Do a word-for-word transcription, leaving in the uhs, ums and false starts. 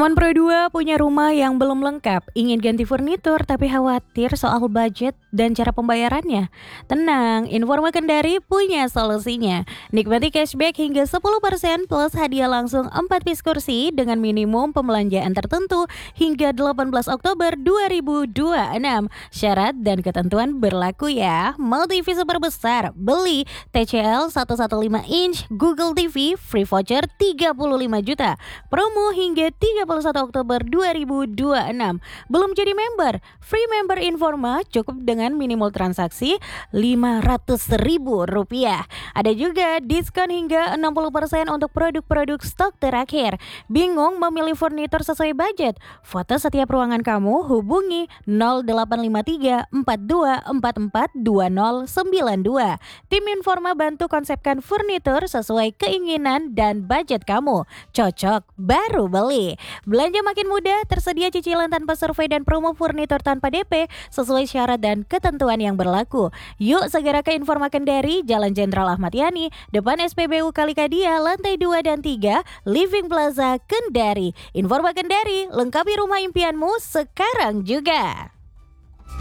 Teman Pro dua punya rumah yang belum lengkap, ingin ganti furnitur tapi khawatir soal budget dan cara pembayarannya. Tenang, Informa Kendari punya solusinya. Nikmati cashback hingga sepuluh persen plus hadiah langsung empat piece kursi dengan minimum pembelanjaan tertentu hingga delapan belas Oktober dua ribu dua puluh enam. Syarat dan ketentuan berlaku ya. Mau T V super besar, beli T C L seratus lima belas inch Google T V free voucher tiga puluh lima juta. Promo hingga tiga puluh satu Oktober dua ribu dua puluh enam. Belum jadi member? Free member Informa cukup dengan minimal transaksi lima ratus ribu rupiah. Ada juga diskon hingga enam puluh persen untuk produk-produk stok terakhir. Bingung memilih furnitur sesuai budget? Foto setiap ruangan kamu, hubungi nol delapan lima tiga empat dua empat empat dua nol sembilan dua. Tim Informa bantu konsepkan furnitur sesuai keinginan dan budget kamu. Cocok, baru beli. Belanja makin mudah, tersedia cicilan tanpa survei dan promo furnitur tanpa D P sesuai syarat dan ketentuan yang berlaku. Yuk segera ke Informa Kendari, Jalan Jenderal Ahmad Yani, depan S P B U Kalikadia, lantai dua dan tiga, Living Plaza, Kendari. Informa Kendari, lengkapi rumah impianmu sekarang juga.